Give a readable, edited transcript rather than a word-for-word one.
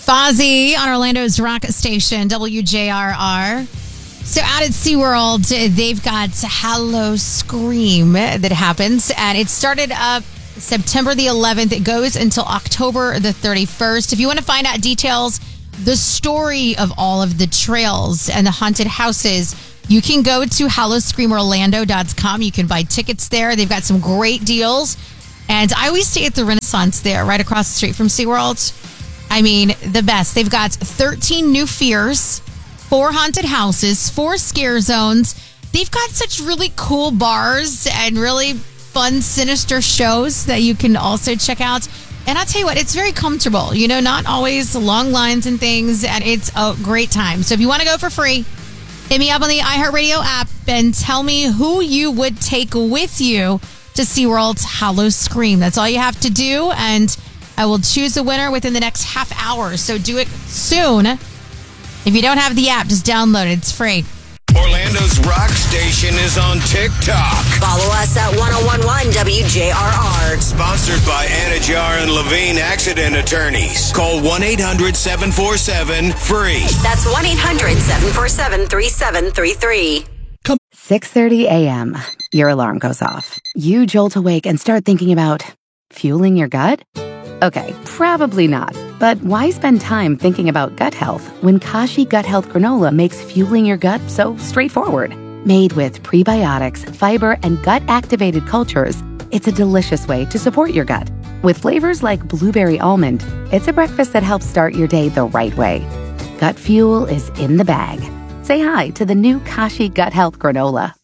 Fozzy on Orlando's rock station, WJRR. So out at SeaWorld, they've got Hallow Scream that happens, and it started up September the 11th. It goes until October the 31st. If you want to find out details, the story of all of the trails and the haunted houses, you can go to hallowscreamorlando.com. You can buy tickets there. They've got some great deals. And I always stay at the Renaissance there, right across the street from SeaWorld. I mean, the best. They've got 13 new fears, 4 haunted houses, 4 scare zones. They've got such really cool bars and really fun, sinister shows that you can also check out. And I'll tell you what, it's very comfortable. You know, not always long lines and things, and it's a great time. So if you want to go for free, hit me up on the iHeartRadio app and tell me who you would take with you to SeaWorld's Hallow Scream. That's all you have to do, and I will choose a winner within the next half hour. So do it soon. If you don't have the app, just download it. It's free. Orlando's rock station is on TikTok. Follow us at 1011 WJRR. Sponsored by Anajar and Levine Accident Attorneys. Call 1-800-747-FREE. That's 1-800-747-3733. 6:30 a.m. Your alarm goes off. You jolt awake and start thinking about fueling your gut? Okay, probably not. But why spend time thinking about gut health when Kashi Gut Health Granola makes fueling your gut so straightforward? Made with prebiotics, fiber, and gut-activated cultures, it's a delicious way to support your gut. With flavors like blueberry almond, it's a breakfast that helps start your day the right way. Gut fuel is in the bag. Say hi to the new Kashi Gut Health Granola.